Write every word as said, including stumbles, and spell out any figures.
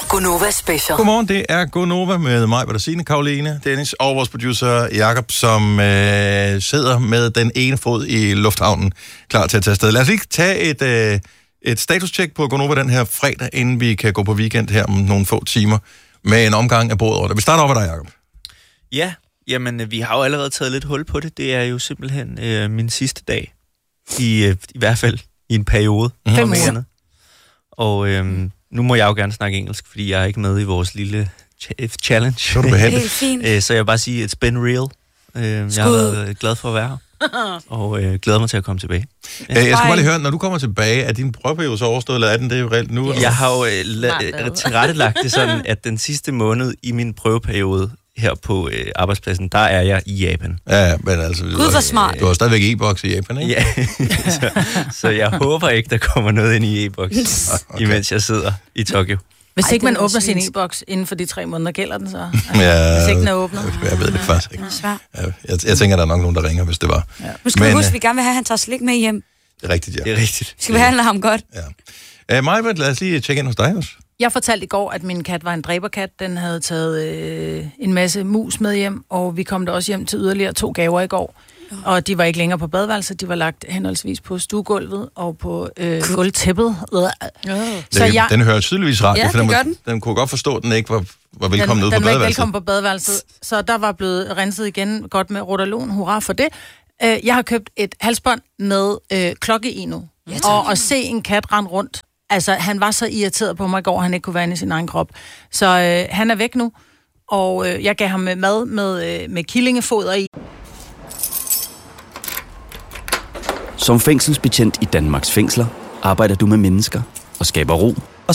Gonova Special. Godmorgen, det er Gonova med mig, Bertine, Karoline, Dennis og vores producer Jakob, som øh, sidder med den ene fod i lufthavnen, klar til at tage afsted. Lad os lige tage et, øh, et status-check på Gonova den her fredag, inden vi kan gå på weekend her om nogle få timer med en omgang af bordet. Vi starter op med dig, Jakob. Ja, jamen vi har jo allerede taget lidt hul på det. Det er jo simpelthen øh, min sidste dag, i, øh, i hvert fald i en periode. Fem uger. Og øh, nu må jeg jo gerne snakke engelsk, fordi jeg er ikke med i vores lille ch- challenge. Så er du behendt. Helt fint. Øh, så jeg vil bare sige, it's been real. Øh, jeg har været glad for at være her, og øh, glæder mig til at komme tilbage. Ja. Jeg skal bare lige høre, når du kommer tilbage, er din prøveperiode så overstået, eller er den det jo reelt nu? Jeg har jo øh, la- tilrettelagt det sådan, at den sidste måned i min prøveperiode her på øh, arbejdspladsen, der er jeg i Japan. Ja, men altså... Gud, hvor smart. Du har stadigvæk e-boks i Japan, ikke? Ja, så, så jeg håber ikke, der kommer noget ind i e-boks, okay. imens jeg sidder i Tokyo. Hvis Ej, ikke man det er åbner sin sindssygt. e-boks inden for de tre måneder, gælder den så? Ja, Hvis ikke den er åbnet. Jeg ved det faktisk ikke. Det er svært. Jeg, jeg, jeg tænker, der er nok nogen, der ringer, hvis det var. Ja. Nu skal vi Men, huske, øh, at vi gerne vil have, at han tager slik med hjem. Det er rigtigt, ja. Det er rigtigt. Vi skal behandle ham godt. ja. Uh, Maja, lad os lige tjekke ind hos dig også. Jeg fortalte i går, at min kat var en dræberkat. Den havde taget øh, en masse mus med hjem, og vi kom da også hjem til yderligere to gaver i går. Og de var ikke længere på badeværelset, de var lagt henholdsvis på stuegulvet og på øh, gulvtæppet. Så Den, jeg, den hører tydeligvis radio, Ja, for den, det gør må- den. den kunne godt forstå, at den ikke var, var velkommen den, ud den på var ikke badeværelset. velkommen på badeværelset, så der var blevet renset igen godt med Rotalon. Hurra for det. Øh, Jeg har købt et halsbånd med øh, klokke i nu. Ja, og at se en kat rende rundt. Altså, han var så irriteret på mig i går, at han ikke kunne være inde i sin egen krop. Så øh, han er væk nu, og øh, jeg gav ham mad med, øh, med killingefoder i. Som fængselsbetjent i Danmarks fængsler arbejder du med mennesker og skaber ro og